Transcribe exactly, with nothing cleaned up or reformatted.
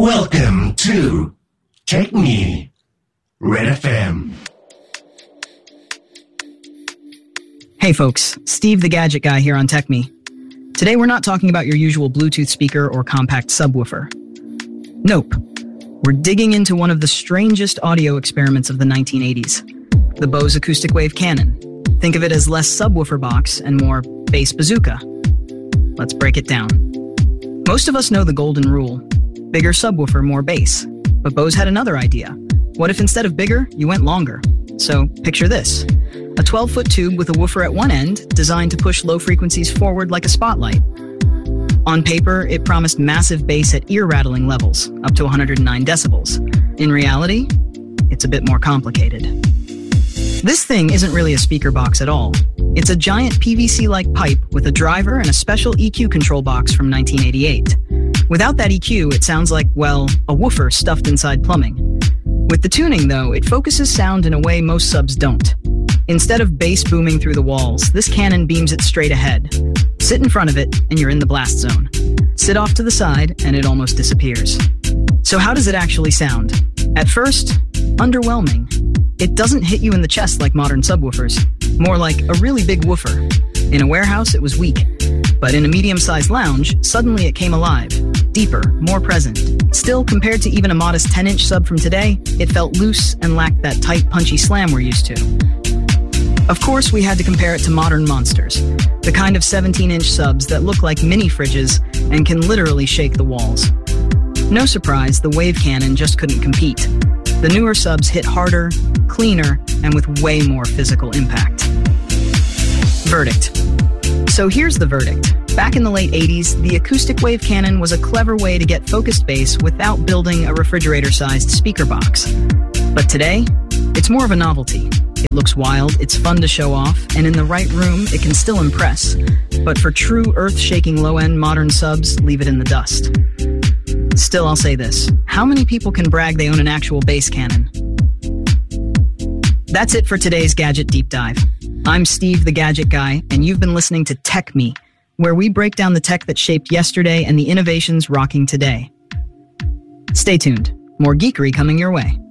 Welcome to Tech Me, Red F M. Hey folks, Steve the Gadget Guy here on Tech Me. Today we're not talking about your usual Bluetooth speaker or compact subwoofer. Nope. We're digging into one of the strangest audio experiments of the nineteen eighties, the Bose Acoustic Wave Cannon. Think of it as less subwoofer box and more bass bazooka. Let's break it down. Most of us know the golden rule: bigger subwoofer, more bass. But Bose had another idea. What if instead of bigger, you went longer? So picture this: a twelve-foot tube with a woofer at one end, designed to push low frequencies forward like a spotlight. On paper, it promised massive bass at ear-rattling levels, up to one hundred nine decibels. In reality, it's a bit more complicated. This thing isn't really a speaker box at all. It's a giant P V C-like pipe with a driver and a special E Q control box from nineteen eighty-eight. Without that E Q, it sounds like, well, a woofer stuffed inside plumbing. With the tuning, though, it focuses sound in a way most subs don't. Instead of bass booming through the walls, this cannon beams it straight ahead. Sit in front of it, and you're in the blast zone. Sit off to the side, and it almost disappears. So how does it actually sound? At first, underwhelming. It doesn't hit you in the chest like modern subwoofers. More like a really big woofer. In a warehouse, it was weak. But in a medium-sized lounge, suddenly it came alive. Deeper, more present. Still, compared to even a modest ten-inch sub from today, it felt loose and lacked that tight, punchy slam we're used to. Of course, we had to compare it to modern monsters. The kind of seventeen-inch subs that look like mini fridges and can literally shake the walls. No surprise, the Wave Cannon just couldn't compete. The newer subs hit harder, cleaner, and with way more physical impact. Verdict. So here's the verdict. Back in the late eighties, the Acoustic Wave Cannon was a clever way to get focused bass without building a refrigerator-sized speaker box. But today, it's more of a novelty. It looks wild, it's fun to show off, and in the right room, it can still impress. But for true earth-shaking low-end modern subs, leave it in the dust. Still, I'll say this: how many people can brag they own an actual bass cannon? That's it for today's Gadget Deep Dive. I'm Steve the Gadget Guy, and you've been listening to Tech Me, where we break down the tech that shaped yesterday and the innovations rocking today. Stay tuned. More geekery coming your way.